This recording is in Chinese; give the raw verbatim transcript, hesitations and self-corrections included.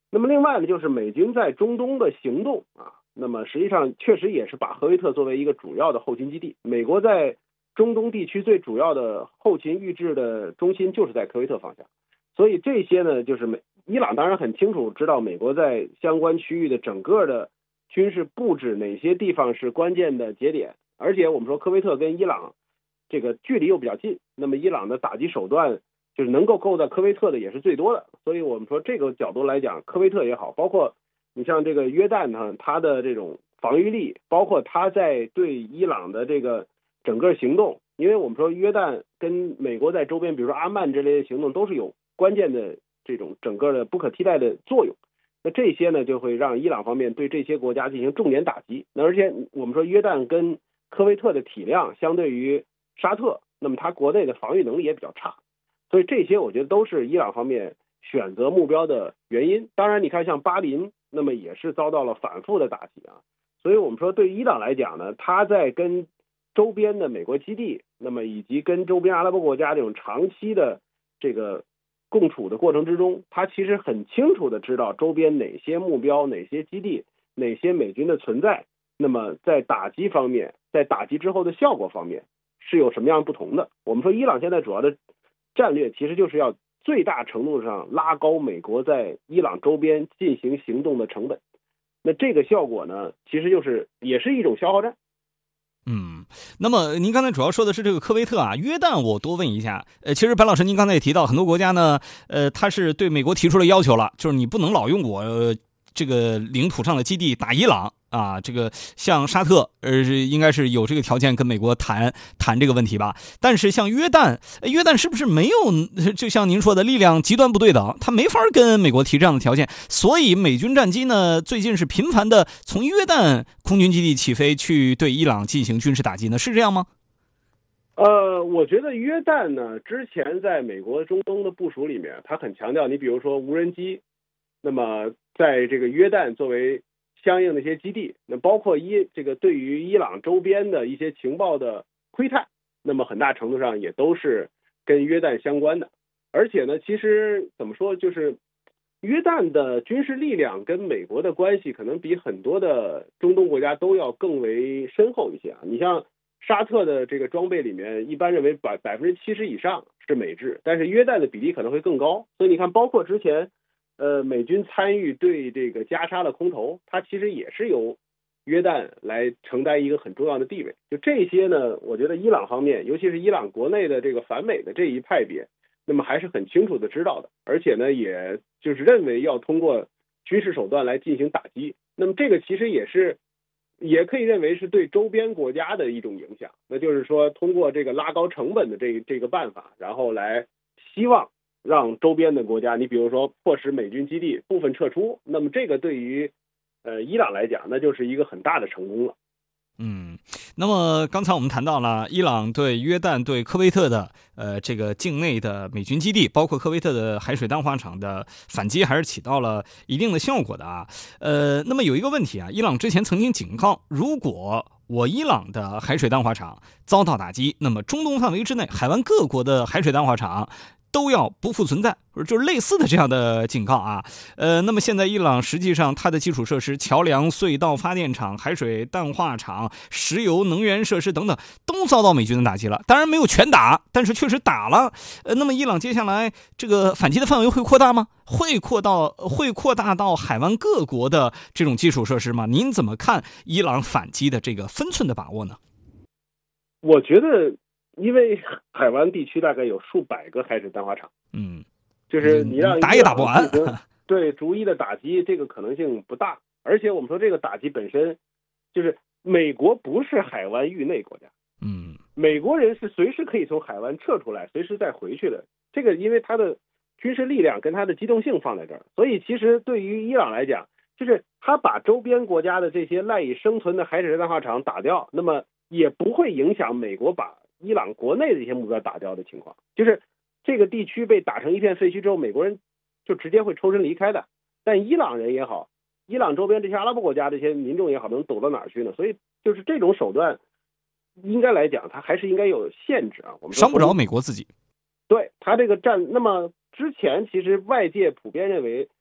那么另外呢，就是美军在中东的行动啊，那么实际上确实也是把科威特作为一个主要的后勤基地。美国在中东地区最主要的后勤预制的中心就是在科威特方向，所以这些呢，就是美伊朗当然很清楚知道美国在相关区域的整个的军事布置，哪些地方是关键的节点，而且我们说科威特跟伊朗这个距离又比较近，那么伊朗的打击手段就是能够够到科威特的也是最多的，所以我们说这个角度来讲，科威特也好，包括你像这个约旦呢，它的这种防御力，包括它在对伊朗的这个整个行动，因为我们说约旦跟美国在周边，比如说阿曼这类的行动，都是有关键的这种整个的不可替代的作用。那这些呢，就会让伊朗方面对这些国家进行重点打击。那而且我们说约旦跟科威特的体量相对于沙特，那么它国内的防御能力也比较差，所以这些我觉得都是伊朗方面选择目标的原因。当然，你看像巴林，那么也是遭到了反复的打击啊。所以我们说，对于伊朗来讲呢，他在跟周边的美国基地，那么以及跟周边阿拉伯国家这种长期的这个共处的过程之中，他其实很清楚的知道周边哪些目标、哪些基地、哪些美军的存在，那么在打击方面，在打击之后的效果方面是有什么样不同的。我们说伊朗现在主要的战略其实就是要最大程度上拉高美国在伊朗周边进行行动的成本，那这个效果呢，其实就是也是一种消耗战。 嗯，那么您刚才主要说的是这个科威特啊，约旦我多问一下，呃，其实白老师您刚才也提到，很多国家呢，呃，他是对美国提出了要求了，就是你不能老用我、呃、这个领土上的基地打伊朗啊，这个像沙特，呃，应该是有这个条件跟美国谈谈这个问题吧。但是像约旦，约旦是不是没有，就像您说的力量极端不对等，他没法跟美国提这样的条件，所以美军战机呢最近是频繁的从约旦空军基地起飞去对伊朗进行军事打击呢，是这样吗？ 呃，我觉得约旦呢，之前在美国中东的部署里面，他很强调，你比如说无人机，那么在这个约旦作为相应的一些基地，那包括伊这个对于伊朗周边的一些情报的窥探，那么很大程度上也都是跟约旦相关的。而且呢，其实怎么说，就是约旦的军事力量跟美国的关系可能比很多的中东国家都要更为深厚一些啊。你像沙特的这个装备里面，一般认为百百分之七十以上是美制，但是约旦的比例可能会更高。所以你看，包括之前呃，美军参与对这个加沙的空投，它其实也是由约旦来承担一个很重要的地位。就这些呢，我觉得伊朗方面，尤其是伊朗国内的这个反美的这一派别，那么还是很清楚的知道的，而且呢，也就是认为要通过军事手段来进行打击。那么这个其实也是，也可以认为是对周边国家的一种影响，那就是说通过这个拉高成本的这这个办法，然后来希望让周边的国家，你比如说迫使美军基地部分撤出，那么这个对于呃伊朗来讲，那就是一个很大的成功了。 嗯，那么刚才我们谈到了伊朗对约旦对科威特的呃这个境内的美军基地，包括科威特的海水淡化厂的反击，还是起到了一定的效果的啊。呃，那么有一个问题啊，伊朗之前曾经警告，如果我伊朗的海水淡化厂遭到打击，那么中东范围之内海湾各国的海水淡化厂都要不复存在，就是类似的这样的警告啊。呃，那么现在伊朗实际上它的基础设施、桥梁、隧道、发电厂、海水淡化厂、石油能源设施等等，都遭到美军的打击了。当然没有全打，但是确实打了。呃，那么伊朗接下来这个反击的范围会扩大吗？会扩到会扩大到海湾各国的这种基础设施吗？您怎么看伊朗反击的这个分寸的把握呢？ 我觉得，因为海湾地区大概有数百个海水淡化厂， 嗯， 就是你让打也打不完， 对逐一的打击，这个可能性不大。而且我们说这个打击本身，就是美国不是海湾域内国家， 嗯， 美国人是随时可以从海湾撤出来，随时再回去的。这个因为他的军事力量跟他的机动性放在这儿，所以其实对于伊朗来讲，就是他把周边国家的这些赖以生存的海水淡化厂打掉，那么也不会影响美国把伊朗国内的一些目标打掉的情况。就是这个地区被打成一片废墟之后，美国人就直接会抽身离开的。但伊朗人也好，伊朗周边这些阿拉伯国家这些民众也好，能走到哪儿去呢？所以就是这种手段，应该来讲，它还是应该有限制啊。我们伤不着美国自己。 对他这个战，那么之前其实外界普遍认为，